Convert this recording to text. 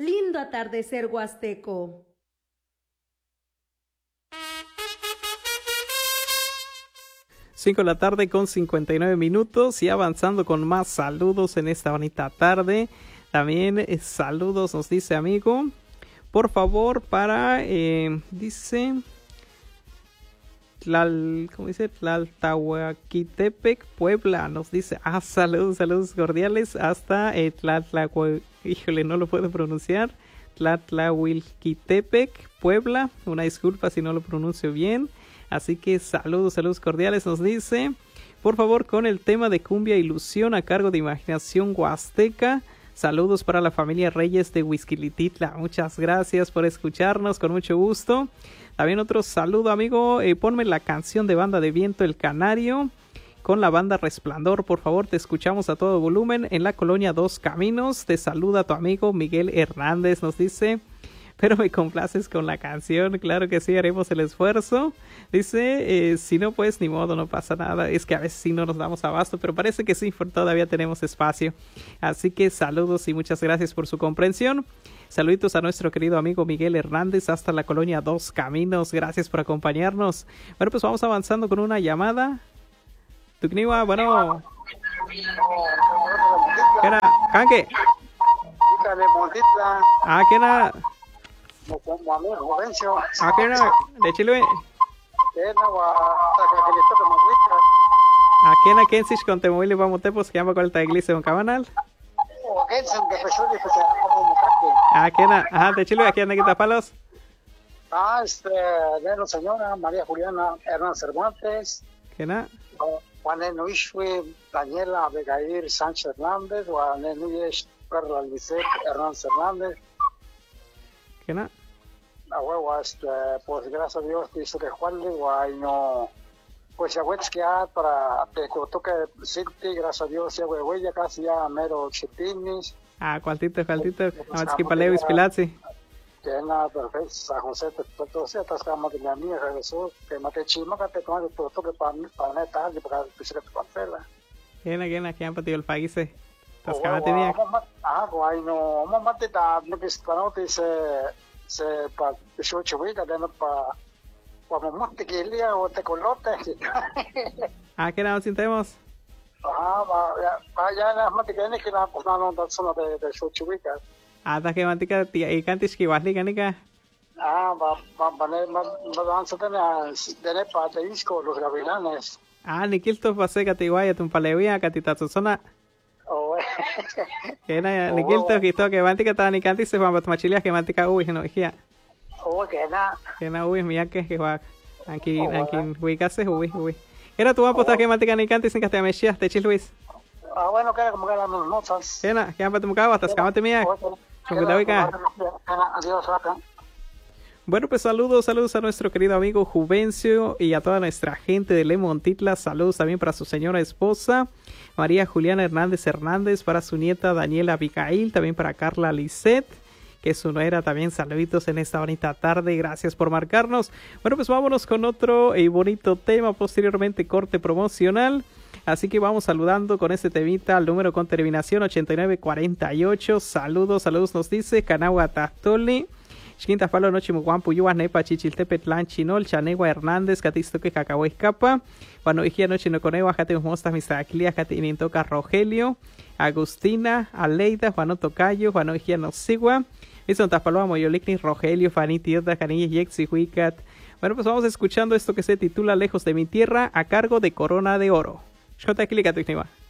Lindo atardecer huasteco. Cinco de la tarde con 59 minutos y avanzando con más saludos en esta bonita tarde. También saludos nos dice amigo. Por favor para, dice, ¿cómo dice? Tlaltahuaquitepec, Puebla. Nos dice, saludos cordiales hasta híjole, no lo puedo pronunciar. Tlatlahuilquitepec, Puebla. Una disculpa si no lo pronuncio bien. Así que saludos cordiales nos dice. Por favor, con el tema de Cumbia Ilusión a cargo de Imaginación Huasteca. Saludos para la familia Reyes de Huizquilititla. Muchas gracias por escucharnos, con mucho gusto. También otro saludo, amigo. Ponme la canción de Banda de Viento El Canario con la banda Resplandor. Por favor, te escuchamos a todo volumen en la colonia Dos Caminos. Te saluda tu amigo Miguel Hernández, nos dice. Pero me complaces con la canción, claro que sí, haremos el esfuerzo. Dice, si no, pues ni modo, no pasa nada. Es que a veces sí no nos damos abasto, pero parece que sí, todavía tenemos espacio. Así que saludos y muchas gracias por su comprensión. Saluditos a nuestro querido amigo Miguel Hernández hasta la colonia Dos Caminos. Gracias por acompañarnos. Bueno, pues vamos avanzando con una llamada. Tucniwa, bueno. ¿Qué era? ¿Canque? ¿Qué era? ¿Qué era? ¿De Chile? ¿Quién se con Temuili vamos a pues que llama con la iglesia un cabanal? ¿Quién era? Ajá, de Chile, aquí anda quita palos. De la señora María Juliana Hernán Cervantes. ¿Quién era? Juaneno Ishwe, Daniela Abigail Sánchez Hernández, Juaneno Yesh Perla Lisette Hernán Hernández. ¿Quién era? Pues gracias a Dios, dice que Juan le no, pues ya ves que ya para te toque City, gracias a Dios, ya güey, ya casi ya mero chitinis. Cualtito, es que paleo ispilazzi. Que nada, perfecto, San José, todo se atascamos de la mía, regresó, que mate chima, que te comas todo toque para neta, y para que se te cancela. ¿Quién es que han patido el país? Tascamate mía. Guay, no, vamos a matar, no que para se para yo chihuahua de no para monte que día o te colote. ¿Qué nos sintemos? Ya las matemáticas que la pues no son de yo chihuahua. Hasta que mantica y cantis que vas liganica. Van a tener para te disco los gavilanes. Nikilto pasé catiguaya tu palewia catitatsona. Kena nikilto kito que mantika ta nikanti se van batmachilia que mantika no hia. Kena mia que va aquí huicase uy. Era tu aposta que mantika nikanti sin que mexías te chil Luis. Bueno, que como que las notas. Kena que ambate mucaba hasta escamate mia. Adiós, Bueno, pues saludos a nuestro querido amigo Juvencio y a toda nuestra gente de Lemontitla. Saludos también para su señora esposa, María Juliana Hernández, para su nieta Daniela Abigail, también para Carla Lisette, que es su nuera. También saluditos en esta bonita tarde. Gracias por marcarnos. Bueno, pues vámonos con otro bonito tema, posteriormente corte promocional. Así que vamos saludando con este temita al número con terminación 8948. Saludos nos dice Canagua Tastoli. Chiquinta Palo Noche Muguampu Yuas Nepa Chichiltepetlan Chinol Chanegua Hernández Catisto que Cacao Escapa. Cuando Igia Noche no Conegua Jate Mostas Mistraclia Jate Inintoca Rogelio Agustina Aleida Juano Tocayo Juano Igia Nosigua Vison Tapaloa Moyolicni Rogelio Faniti Otra Canillas Yexi Huicat. Bueno, pues vamos escuchando esto que se titula Lejos de mi tierra a cargo de Corona de Oro. Shota Clica Tucniva.